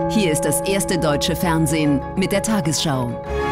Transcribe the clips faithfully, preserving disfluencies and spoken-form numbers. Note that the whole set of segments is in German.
Hier ist das erste deutsche Fernsehen mit der Tagesschau.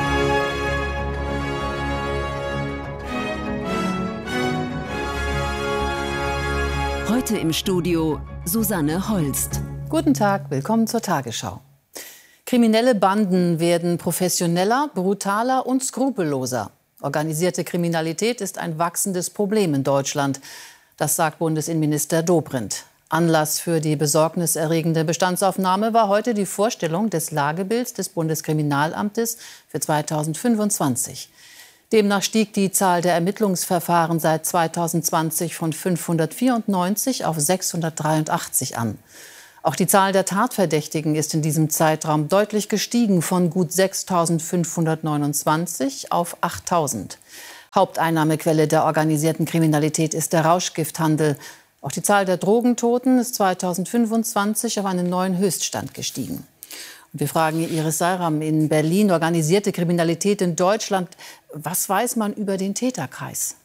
Heute im Studio Susanne Holst. Guten Tag, willkommen zur Tagesschau. Kriminelle Banden werden professioneller, brutaler und skrupelloser. Organisierte Kriminalität ist ein wachsendes Problem in Deutschland. Das sagt Bundesinnenminister Dobrindt. Anlass für die besorgniserregende Bestandsaufnahme war heute die Vorstellung des Lagebilds des Bundeskriminalamtes für zweitausendfünfundzwanzig. Demnach stieg die Zahl der Ermittlungsverfahren seit zweitausendzwanzig von fünfhundertvierundneunzig auf sechshundertdreiundachtzig an. Auch die Zahl der Tatverdächtigen ist in diesem Zeitraum deutlich gestiegen, von gut sechstausendfünfhundertneunundzwanzig auf achttausend. Haupteinnahmequelle der organisierten Kriminalität ist der Rauschgifthandel. Auch die Zahl der Drogentoten ist zweitausendfünfundzwanzig auf einen neuen Höchststand gestiegen. Und wir fragen Iris Seiram in Berlin, organisierte Kriminalität in Deutschland. Was weiß man über den Täterkreis?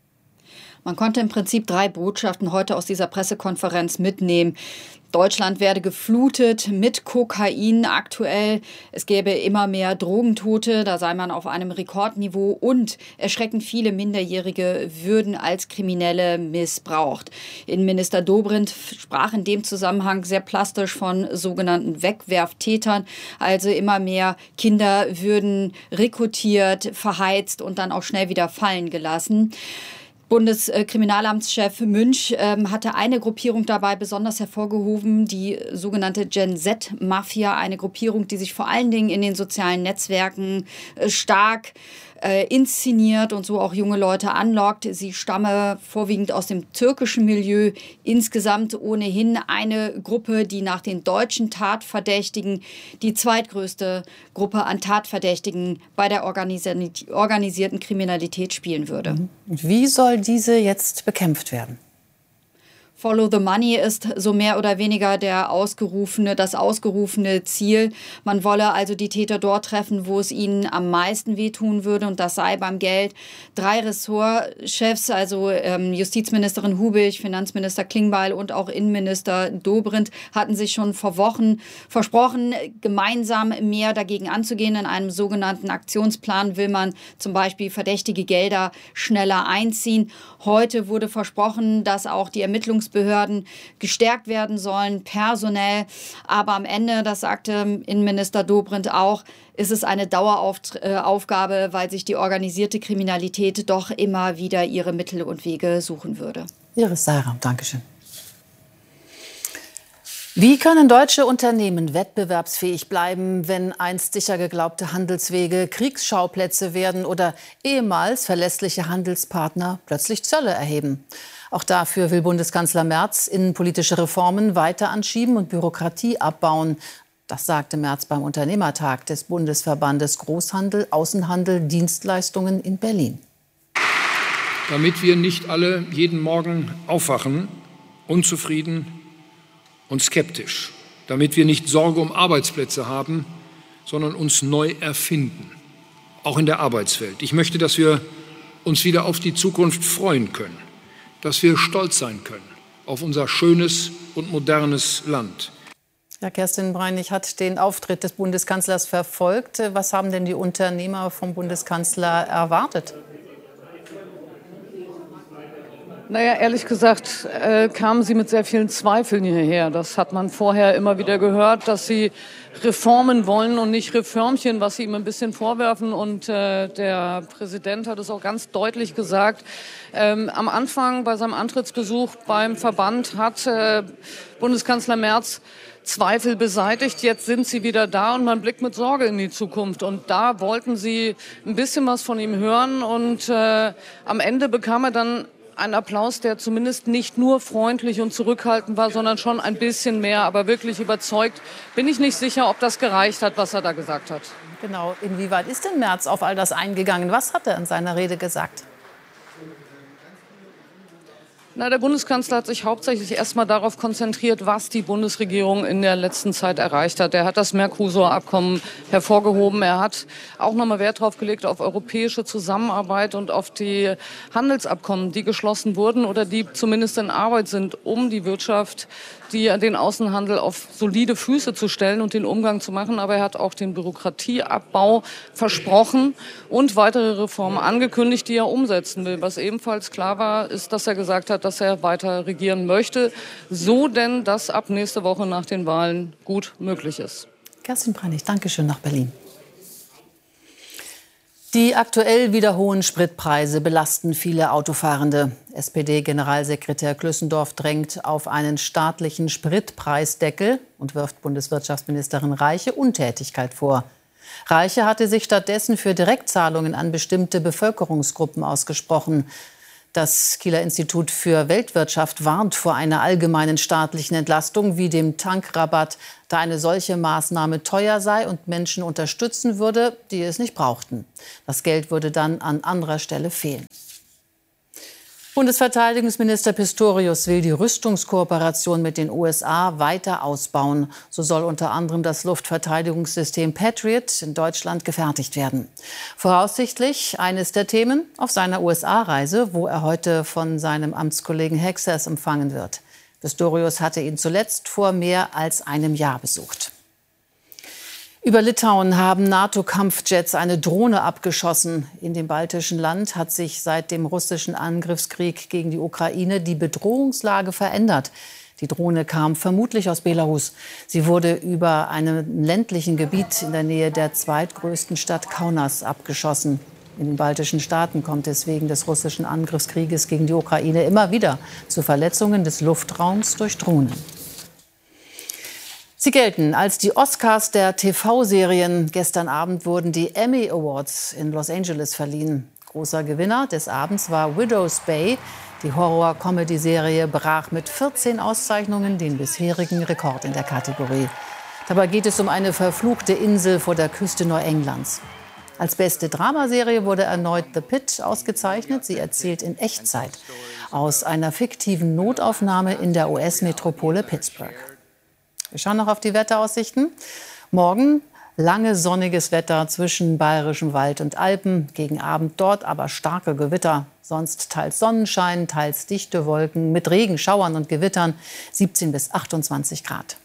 Man konnte im Prinzip drei Botschaften heute aus dieser Pressekonferenz mitnehmen. Deutschland werde geflutet mit Kokain aktuell. Es gäbe immer mehr Drogentote, da sei man auf einem Rekordniveau. Und erschreckend viele Minderjährige würden als Kriminelle missbraucht. Innenminister Dobrindt sprach in dem Zusammenhang sehr plastisch von sogenannten Wegwerftätern. Also immer mehr Kinder würden rekrutiert, verheizt und dann auch schnell wieder fallen gelassen. Bundeskriminalamtschef Münch ähm, hatte eine Gruppierung dabei besonders hervorgehoben, die sogenannte Gen-Z-Mafia, eine Gruppierung, die sich vor allen Dingen in den sozialen Netzwerken äh, stark äh, inszeniert und so auch junge Leute anlockt. Sie stamme vorwiegend aus dem türkischen Milieu, insgesamt ohnehin eine Gruppe, die nach den deutschen Tatverdächtigen die zweitgrößte Gruppe an Tatverdächtigen bei der organisi- organisierten Kriminalität spielen würde. Wie soll diese jetzt bekämpft werden? Follow the Money ist so mehr oder weniger der ausgerufene, das ausgerufene Ziel. Man wolle also die Täter dort treffen, wo es ihnen am meisten wehtun würde, und das sei beim Geld. Drei Ressortchefs, also ähm, Justizministerin Hubig, Finanzminister Klingbeil und auch Innenminister Dobrindt, hatten sich schon vor Wochen versprochen, gemeinsam mehr dagegen anzugehen. In einem sogenannten Aktionsplan will man zum Beispiel verdächtige Gelder schneller einziehen. Heute wurde versprochen, dass auch die Ermittlungsbehörden gestärkt werden sollen, personell. Aber am Ende, das sagte Innenminister Dobrindt auch, ist es eine Daueraufgabe, weil sich die organisierte Kriminalität doch immer wieder ihre Mittel und Wege suchen würde. Iris Seiram, Dankeschön. Wie können deutsche Unternehmen wettbewerbsfähig bleiben, wenn einst sicher geglaubte Handelswege Kriegsschauplätze werden oder ehemals verlässliche Handelspartner plötzlich Zölle erheben? Auch dafür will Bundeskanzler Merz innenpolitische Reformen weiter anschieben und Bürokratie abbauen. Das sagte Merz beim Unternehmertag des Bundesverbandes Großhandel, Außenhandel, Dienstleistungen in Berlin. Damit wir nicht alle jeden Morgen aufwachen, unzufrieden und skeptisch, damit wir nicht Sorge um Arbeitsplätze haben, sondern uns neu erfinden, auch in der Arbeitswelt. Ich möchte, dass wir uns wieder auf die Zukunft freuen können, dass wir stolz sein können auf unser schönes und modernes Land. Ja, Kerstin Breinig hat den Auftritt des Bundeskanzlers verfolgt. Was haben denn die Unternehmer vom Bundeskanzler erwartet? Naja, ehrlich gesagt äh, kamen sie mit sehr vielen Zweifeln hierher. Das hat man vorher immer wieder gehört, dass sie Reformen wollen und nicht Reformchen, was sie ihm ein bisschen vorwerfen. Und äh, der Präsident hat es auch ganz deutlich gesagt. Ähm, am Anfang bei seinem Antrittsbesuch beim Verband hat äh, Bundeskanzler Merz Zweifel beseitigt. Jetzt sind sie wieder da und man blickt mit Sorge in die Zukunft. Und da wollten sie ein bisschen was von ihm hören. Und äh, am Ende bekam er dann ein Applaus, der zumindest nicht nur freundlich und zurückhaltend war, sondern schon ein bisschen mehr, aber wirklich überzeugt. Bin ich nicht sicher, ob das gereicht hat, was er da gesagt hat. Genau. Inwieweit ist denn Merz auf all das eingegangen? Was hat er in seiner Rede gesagt? Na, der Bundeskanzler hat sich hauptsächlich erstmal darauf konzentriert, was die Bundesregierung in der letzten Zeit erreicht hat. Er hat das Mercosur-Abkommen hervorgehoben. Er hat auch nochmal Wert darauf gelegt, auf europäische Zusammenarbeit und auf die Handelsabkommen, die geschlossen wurden oder die zumindest in Arbeit sind, um die Wirtschaft, die, den Außenhandel auf solide Füße zu stellen und den Umgang zu machen. Aber er hat auch den Bürokratieabbau versprochen und weitere Reformen angekündigt, die er umsetzen will. Was ebenfalls klar war, ist, dass er gesagt hat, dass er weiter regieren möchte, so denn das ab nächste Woche nach den Wahlen gut möglich ist. Kerstin Breinig, danke schön nach Berlin. Die aktuell wieder hohen Spritpreise belasten viele Autofahrende. S P D-Generalsekretär Klüssendorf drängt auf einen staatlichen Spritpreisdeckel und wirft Bundeswirtschaftsministerin Reiche Untätigkeit vor. Reiche hatte sich stattdessen für Direktzahlungen an bestimmte Bevölkerungsgruppen ausgesprochen. Das Kieler Institut für Weltwirtschaft warnt vor einer allgemeinen staatlichen Entlastung wie dem Tankrabatt, da eine solche Maßnahme teuer sei und Menschen unterstützen würde, die es nicht brauchten. Das Geld würde dann an anderer Stelle fehlen. Bundesverteidigungsminister Pistorius will die Rüstungskooperation mit den U S A weiter ausbauen. So soll unter anderem das Luftverteidigungssystem Patriot in Deutschland gefertigt werden. Voraussichtlich eines der Themen auf seiner U S A-Reise, wo er heute von seinem Amtskollegen Hexas empfangen wird. Pistorius hatte ihn zuletzt vor mehr als einem Jahr besucht. Über Litauen haben NATO-Kampfjets eine Drohne abgeschossen. In dem baltischen Land hat sich seit dem russischen Angriffskrieg gegen die Ukraine die Bedrohungslage verändert. Die Drohne kam vermutlich aus Belarus. Sie wurde über einem ländlichen Gebiet in der Nähe der zweitgrößten Stadt Kaunas abgeschossen. In den baltischen Staaten kommt es wegen des russischen Angriffskrieges gegen die Ukraine immer wieder zu Verletzungen des Luftraums durch Drohnen. Sie gelten als die Oscars der T V-Serien. Gestern Abend wurden die Emmy Awards in Los Angeles verliehen. Großer Gewinner des Abends war Widow's Bay. Die Horror-Comedy-Serie brach mit vierzehn Auszeichnungen den bisherigen Rekord in der Kategorie. Dabei geht es um eine verfluchte Insel vor der Küste Neuenglands. Als beste Dramaserie wurde erneut The Pit ausgezeichnet. Sie erzählt in Echtzeit aus einer fiktiven Notaufnahme in der U S-Metropole Pittsburgh. Wir schauen noch auf die Wetteraussichten. Morgen lange sonniges Wetter zwischen Bayerischem Wald und Alpen. Gegen Abend dort aber starke Gewitter. Sonst teils Sonnenschein, teils dichte Wolken mit Regen, Schauern und Gewittern. siebzehn bis achtundzwanzig Grad.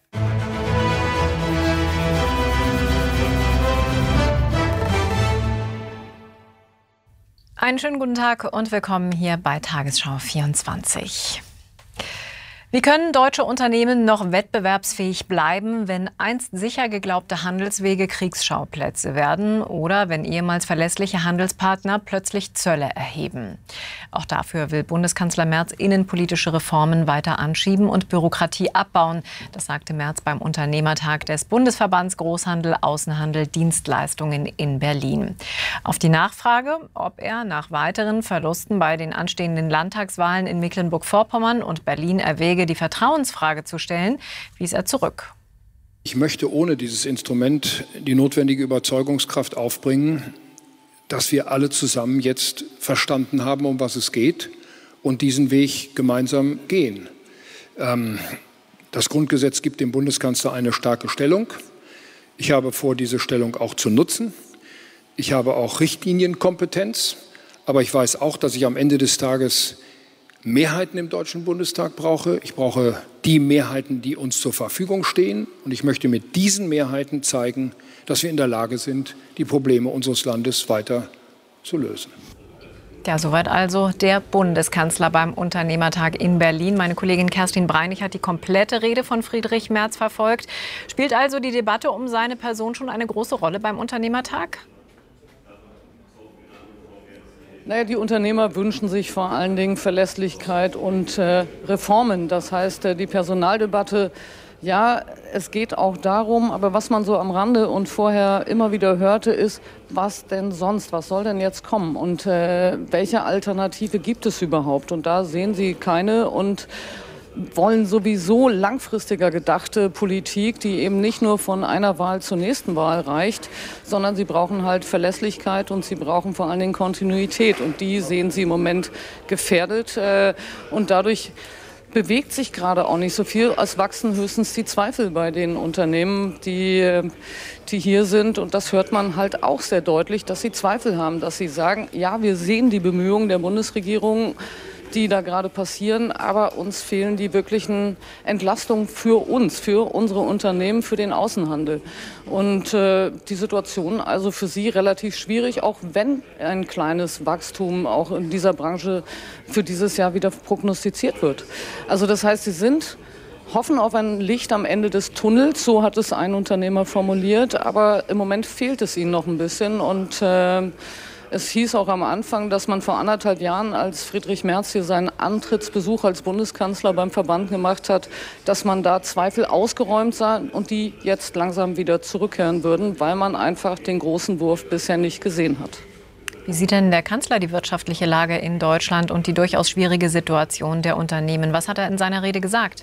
Einen schönen guten Tag und willkommen hier bei Tagesschau vierundzwanzig. Wie können deutsche Unternehmen noch wettbewerbsfähig bleiben, wenn einst sicher geglaubte Handelswege Kriegsschauplätze werden oder wenn ehemals verlässliche Handelspartner plötzlich Zölle erheben? Auch dafür will Bundeskanzler Merz innenpolitische Reformen weiter anschieben und Bürokratie abbauen. Das sagte Merz beim Unternehmertag des Bundesverbands Großhandel, Außenhandel, Dienstleistungen in Berlin. Auf die Nachfrage, ob er nach weiteren Verlusten bei den anstehenden Landtagswahlen in Mecklenburg-Vorpommern und Berlin erwäge, die Vertrauensfrage zu stellen, wies er zurück. Ich möchte ohne dieses Instrument die notwendige Überzeugungskraft aufbringen, dass wir alle zusammen jetzt verstanden haben, um was es geht und diesen Weg gemeinsam gehen. Ähm, das Grundgesetz gibt dem Bundeskanzler eine starke Stellung. Ich habe vor, diese Stellung auch zu nutzen. Ich habe auch Richtlinienkompetenz, aber ich weiß auch, dass ich am Ende des Tages Mehrheiten im Deutschen Bundestag brauche. Ich brauche die Mehrheiten, die uns zur Verfügung stehen. Und ich möchte mit diesen Mehrheiten zeigen, dass wir in der Lage sind, die Probleme unseres Landes weiter zu lösen. Ja, soweit also der Bundeskanzler beim Unternehmertag in Berlin. Meine Kollegin Kerstin Breinig hat die komplette Rede von Friedrich Merz verfolgt. Spielt also die Debatte um seine Person schon eine große Rolle beim Unternehmertag? Naja, die Unternehmer wünschen sich vor allen Dingen Verlässlichkeit und äh, Reformen. Das heißt, äh, die Personaldebatte, ja, es geht auch darum, aber was man so am Rande und vorher immer wieder hörte, ist, was denn sonst, was soll denn jetzt kommen und äh, welche Alternative gibt es überhaupt? Und da sehen Sie keine und wollen sowieso langfristiger gedachte Politik, die eben nicht nur von einer Wahl zur nächsten Wahl reicht, sondern sie brauchen halt Verlässlichkeit und sie brauchen vor allen Dingen Kontinuität. Und die sehen sie im Moment gefährdet. Und dadurch bewegt sich gerade auch nicht so viel. Es wachsen höchstens die Zweifel bei den Unternehmen, die, die hier sind. Und das hört man halt auch sehr deutlich, dass sie Zweifel haben, dass sie sagen, ja, wir sehen die Bemühungen der Bundesregierung, die da gerade passieren, aber uns fehlen die wirklichen Entlastungen für uns, für unsere Unternehmen, für den Außenhandel. Und äh, die Situation also für sie relativ schwierig, auch wenn ein kleines Wachstum auch in dieser Branche für dieses Jahr wieder prognostiziert wird. Also das heißt, sie sind hoffen auf ein Licht am Ende des Tunnels, so hat es ein Unternehmer formuliert, aber im Moment fehlt es ihnen noch ein bisschen und äh, es hieß auch am Anfang, dass man vor anderthalb Jahren, als Friedrich Merz hier seinen Antrittsbesuch als Bundeskanzler beim Verband gemacht hat, dass man da Zweifel ausgeräumt sah und die jetzt langsam wieder zurückkehren würden, weil man einfach den großen Wurf bisher nicht gesehen hat. Wie sieht denn der Kanzler die wirtschaftliche Lage in Deutschland und die durchaus schwierige Situation der Unternehmen? Was hat er in seiner Rede gesagt?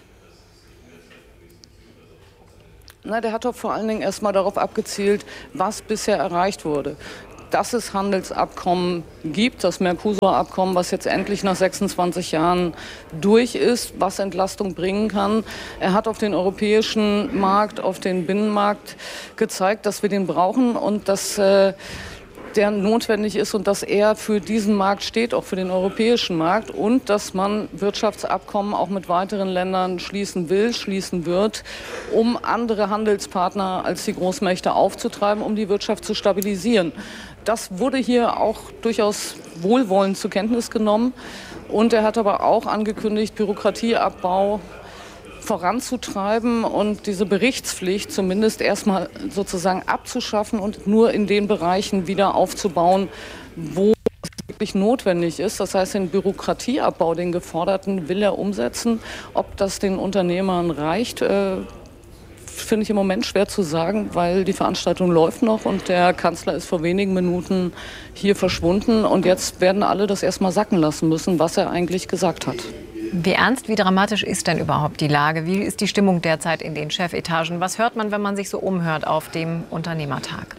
Na, der hat doch vor allen Dingen erst mal darauf abgezielt, was bisher erreicht wurde. Dass es Handelsabkommen gibt, das Mercosur-Abkommen, was jetzt endlich nach sechsundzwanzig Jahren durch ist, was Entlastung bringen kann. Er hat auf den europäischen Markt, auf den Binnenmarkt gezeigt, dass wir den brauchen und dass äh, der notwendig ist und dass er für diesen Markt steht, auch für den europäischen Markt und dass man Wirtschaftsabkommen auch mit weiteren Ländern schließen will, schließen wird, um andere Handelspartner als die Großmächte aufzutreiben, um die Wirtschaft zu stabilisieren. Das wurde hier auch durchaus wohlwollend zur Kenntnis genommen und er hat aber auch angekündigt, Bürokratieabbau voranzutreiben und diese Berichtspflicht zumindest erstmal sozusagen abzuschaffen und nur in den Bereichen wieder aufzubauen, wo es wirklich notwendig ist. Das heißt, den Bürokratieabbau, den geforderten, will er umsetzen. Ob das den Unternehmern reicht, äh, finde ich im Moment schwer zu sagen, weil die Veranstaltung läuft noch und der Kanzler ist vor wenigen Minuten hier verschwunden und jetzt werden alle das erstmal sacken lassen müssen, was er eigentlich gesagt hat. Wie ernst, wie dramatisch ist denn überhaupt die Lage? Wie ist die Stimmung derzeit in den Chefetagen? Was hört man, wenn man sich so umhört auf dem Unternehmertag?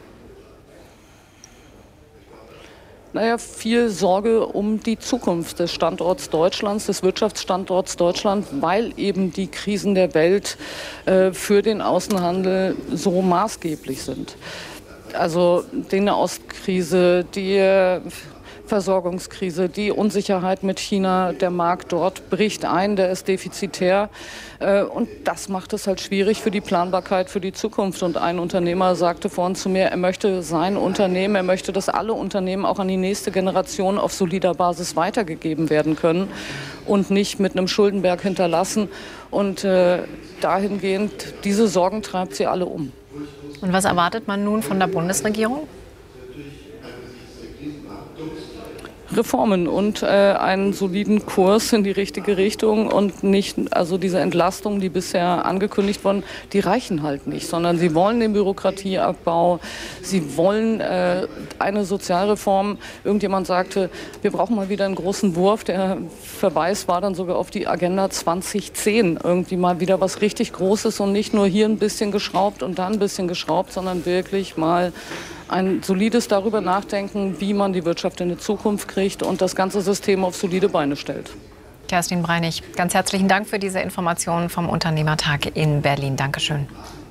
Naja, viel Sorge um die Zukunft des Standorts Deutschlands, des Wirtschaftsstandorts Deutschland, weil eben die Krisen der Welt äh, für den Außenhandel so maßgeblich sind. Also die Nahostkrise, die äh, Versorgungskrise, die Unsicherheit mit China, der Markt dort bricht ein, der ist defizitär. Und das macht es halt schwierig für die Planbarkeit für die Zukunft. Und ein Unternehmer sagte vorhin zu mir, er möchte sein Unternehmen, er möchte, dass alle Unternehmen auch an die nächste Generation auf solider Basis weitergegeben werden können und nicht mit einem Schuldenberg hinterlassen. Und äh, dahingehend, diese Sorgen treibt sie alle um. Und was erwartet man nun von der Bundesregierung? Reformen und äh, einen soliden Kurs in die richtige Richtung und nicht, also diese Entlastungen, die bisher angekündigt wurden, die reichen halt nicht, sondern sie wollen den Bürokratieabbau, sie wollen äh, eine Sozialreform. Irgendjemand sagte, wir brauchen mal wieder einen großen Wurf. Der Verweis war dann sogar auf die Agenda zwanzig zehn. Irgendwie mal wieder was richtig Großes und nicht nur hier ein bisschen geschraubt und da ein bisschen geschraubt, sondern wirklich mal ein solides darüber nachdenken, wie man die Wirtschaft in die Zukunft kriegt und das ganze System auf solide Beine stellt. Kerstin Breinig, ganz herzlichen Dank für diese Informationen vom Unternehmertag in Berlin. Dankeschön.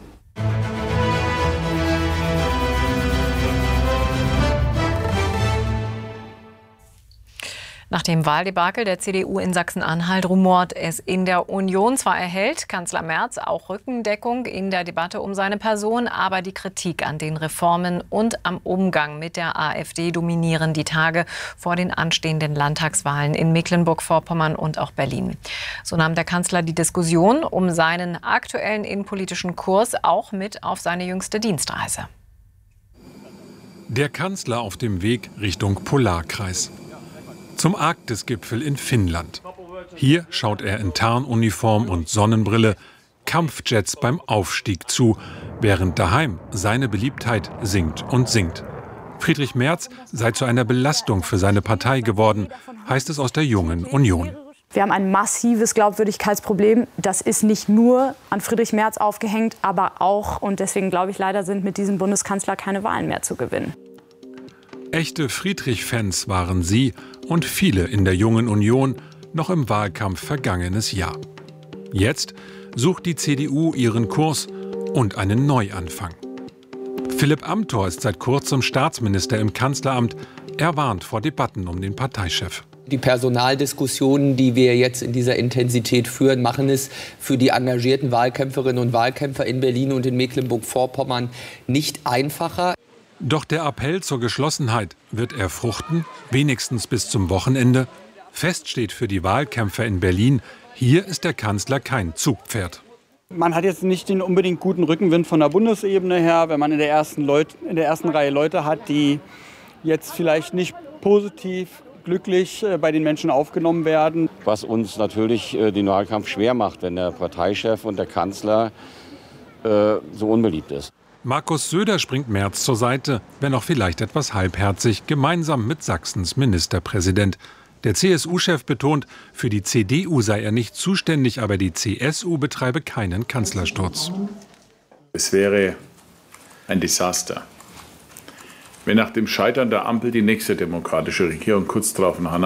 Nach dem Wahldebakel der C D U in Sachsen-Anhalt rumort es in der Union. Zwar erhält Kanzler Merz auch Rückendeckung in der Debatte um seine Person, aber die Kritik an den Reformen und am Umgang mit der AfD dominieren die Tage vor den anstehenden Landtagswahlen in Mecklenburg-Vorpommern und auch Berlin. So nahm der Kanzler die Diskussion um seinen aktuellen innenpolitischen Kurs auch mit auf seine jüngste Dienstreise. Der Kanzler auf dem Weg Richtung Polarkreis. Zum Arktisgipfel in Finnland. Hier schaut er in Tarnuniform und Sonnenbrille Kampfjets beim Aufstieg zu, während daheim seine Beliebtheit sinkt und sinkt. Friedrich Merz sei zu einer Belastung für seine Partei geworden, heißt es aus der Jungen Union. Wir haben ein massives Glaubwürdigkeitsproblem. Das ist nicht nur an Friedrich Merz aufgehängt, aber auch, und deswegen glaube ich leider, sind mit diesem Bundeskanzler keine Wahlen mehr zu gewinnen. Echte Friedrich-Fans waren sie und viele in der Jungen Union noch im Wahlkampf vergangenes Jahr. Jetzt sucht die C D U ihren Kurs und einen Neuanfang. Philipp Amthor ist seit kurzem Staatsminister im Kanzleramt. Er warnt vor Debatten um den Parteichef. Die Personaldiskussionen, die wir jetzt in dieser Intensität führen, machen es für die engagierten Wahlkämpferinnen und Wahlkämpfer in Berlin und in Mecklenburg-Vorpommern nicht einfacher. Doch der Appell zur Geschlossenheit wird er fruchten, wenigstens bis zum Wochenende. Fest steht für die Wahlkämpfer in Berlin, hier ist der Kanzler kein Zugpferd. Man hat jetzt nicht den unbedingt guten Rückenwind von der Bundesebene her, wenn man in der ersten, Leut- in der ersten Reihe Leute hat, die jetzt vielleicht nicht positiv glücklich bei den Menschen aufgenommen werden. Was uns natürlich den Wahlkampf schwer macht, wenn der Parteichef und der Kanzler äh, so unbeliebt ist. Markus Söder springt Merz zur Seite, wenn auch vielleicht etwas halbherzig, gemeinsam mit Sachsens Ministerpräsident. Der C S U-Chef betont, für die C D U sei er nicht zuständig, aber die C S U betreibe keinen Kanzlersturz. Es wäre ein Desaster, wenn nach dem Scheitern der Ampel die nächste demokratische Regierung kurz darauf